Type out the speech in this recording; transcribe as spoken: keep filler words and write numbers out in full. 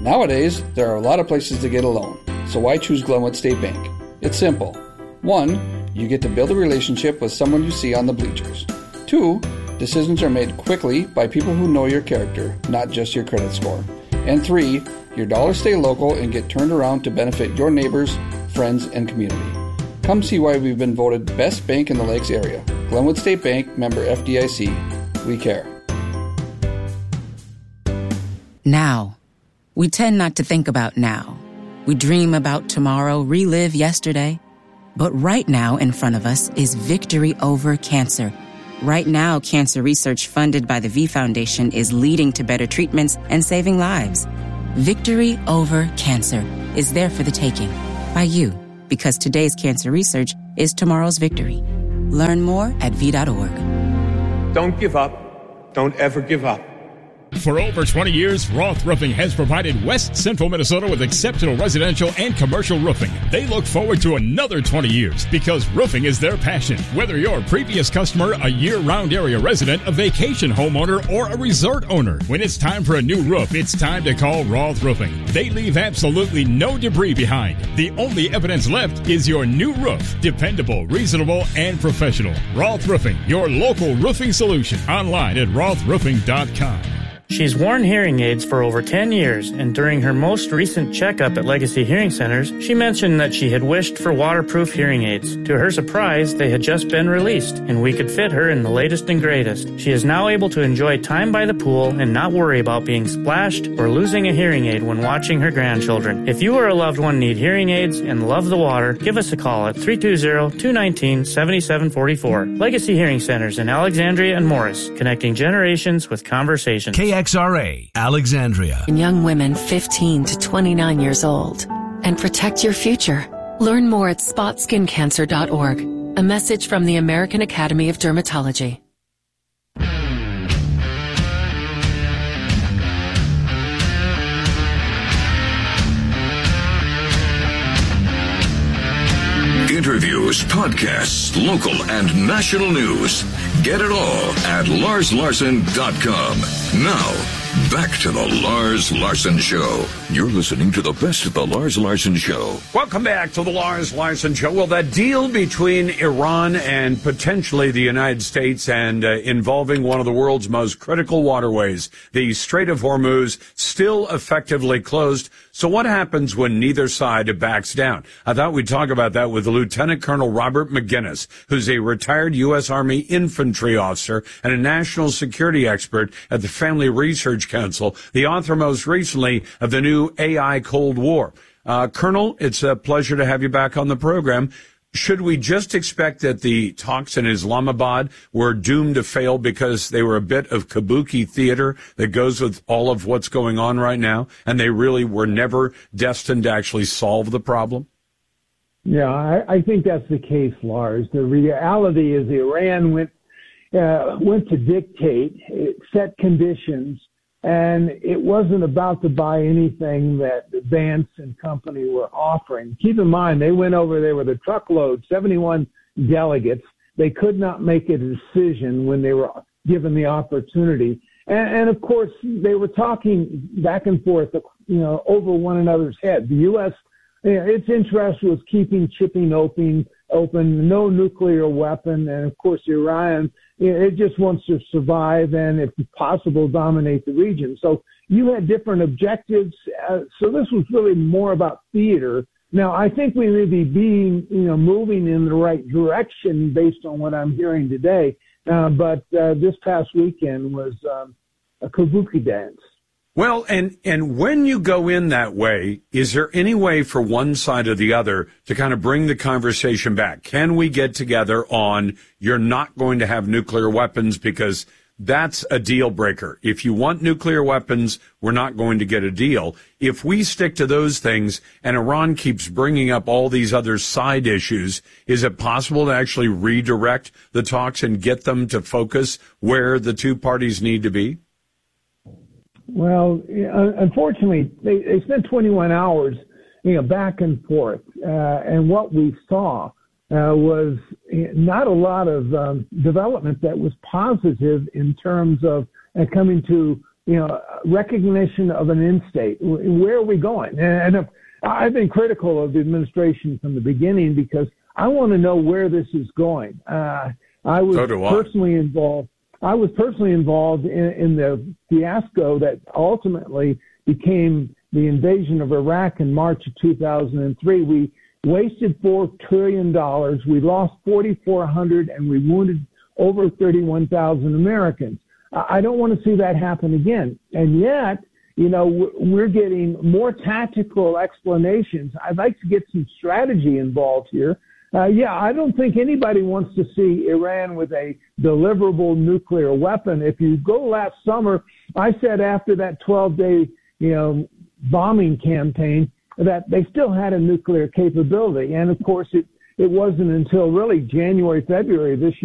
Nowadays, there are a lot of places to get a loan, so why choose Glenwood State Bank? It's simple. One, you get to build a relationship with someone you see on the bleachers. Two, decisions are made quickly by people who know your character, not just your credit score. And three, your dollars stay local and get turned around to benefit your neighbors, friends, and community. Come see why we've been voted best bank in the Lakes area. Glenwood State Bank, member F D I C. We care. Now. We tend not to think about now. We dream about tomorrow, relive yesterday. But right now in front of us is victory over cancer. Right now, cancer research funded by the V Foundation is leading to better treatments and saving lives. Victory over cancer is there for the taking by you, because today's cancer research is tomorrow's victory. Learn more at V dot org. Don't give up. Don't ever give up. For over twenty years, Roth Roofing has provided West Central Minnesota with exceptional residential and commercial roofing. They look forward to another twenty years because roofing is their passion. Whether you're a previous customer, a year-round area resident, a vacation homeowner, or a resort owner, when it's time for a new roof, it's time to call Roth Roofing. They leave absolutely no debris behind. The only evidence left is your new roof. Dependable, reasonable, and professional. Roth Roofing, your local roofing solution. Online at roth roofing dot com. She's worn hearing aids for over ten years, and during her most recent checkup at Legacy Hearing Centers, she mentioned that she had wished for waterproof hearing aids. To her surprise, they had just been released, and we could fit her in the latest and greatest. She is now able to enjoy time by the pool and not worry about being splashed or losing a hearing aid when watching her grandchildren. If you or a loved one need hearing aids and love the water, give us a call at three two zero, two one nine, seven seven four four. Legacy Hearing Centers in Alexandria and Morris, connecting generations with conversations. K X R A, Alexandria. Young women fifteen to twenty-nine years old. And protect your future. Learn more at spot skin cancer dot org. A message from the American Academy of Dermatology. Interviews, podcasts, local and national news. Get it all at lars larson dot com. Now, back to the Lars Larson Show. You're listening to the best of the Lars Larson Show. Welcome back to the Lars Larson Show. Well, that deal between Iran and potentially the United States and uh, involving one of the world's most critical waterways, the Strait of Hormuz, still effectively closed. So what happens when neither side backs down? I thought we'd talk about that with Lieutenant Colonel Robert McGinnis, who's a retired U S. Army infantry officer and a national security expert at the Family Research Council, the author most recently of the new A I Cold War. Uh, Colonel, it's a pleasure to have you back on the program. Should we just expect that the talks in Islamabad were doomed to fail because they were a bit of kabuki theater that goes with all of what's going on right now, and they really were never destined to actually solve the problem? Yeah, I, I think that's the case, Lars. The reality is Iran went uh, went to dictate, it set conditions, and it wasn't about to buy anything that Vance and company were offering. Keep in mind, they went over there with a truckload, seventy-one delegates. They could not make a decision when they were given the opportunity. And, and of course, they were talking back and forth, you know, over one another's head. The U S, its interest was keeping shipping open, open, no nuclear weapon, and of course, Iran, it just wants to survive and, if possible, dominate the region. So you had different objectives. Uh, so this was really more about theater. Now, I think we may be being, you know, moving in the right direction based on what I'm hearing today. Uh, but uh, this past weekend was um, a kabuki dance. Well, and, and when you go in that way, is there any way for one side or the other to kind of bring the conversation back? Can we get together on you're not going to have nuclear weapons, because that's a deal breaker. If you want nuclear weapons, we're not going to get a deal. If we stick to those things and Iran keeps bringing up all these other side issues, is it possible to actually redirect the talks and get them to focus where the two parties need to be? Well, unfortunately, they, they spent twenty-one hours, you know, back and forth. Uh, and what we saw uh, was not a lot of um, development that was positive in terms of uh, coming to you know, recognition of an end state. Where are we going? And if, I've been critical of the administration from the beginning because I want to know where this is going. Uh, I was so do I. personally involved. I was personally involved in, in the fiasco that ultimately became the invasion of Iraq in March of two thousand three. We wasted four trillion dollars. We lost forty-four hundred and we wounded over thirty-one thousand Americans. I don't want to see that happen again. And yet, you know, we're getting more tactical explanations. I'd like to get some strategy involved here. Uh, yeah, I don't think anybody wants to see Iran with a deliverable nuclear weapon. If you go last summer, I said after that twelve-day, you know, bombing campaign that they still had a nuclear capability. And, of course, it, it wasn't until really January, February this